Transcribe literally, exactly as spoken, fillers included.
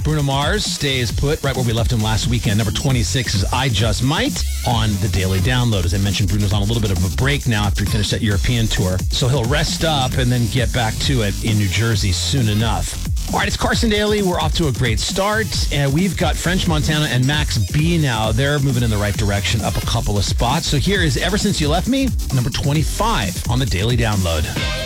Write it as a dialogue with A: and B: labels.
A: Bruno Mars stays put right where we left him last weekend. Number twenty-six is I Just Might on the Daily Download. As I mentioned, Bruno's on a little bit of a break now after he finished that European tour. So he'll rest up and then get back to it in New Jersey soon enough. All right, it's Carson Daly. We're off to a great start. And we've got French Montana and Max B now. They're moving in the right direction, up a couple of spots. So here is Ever Since You Left Me, number twenty-five on the Daily Download.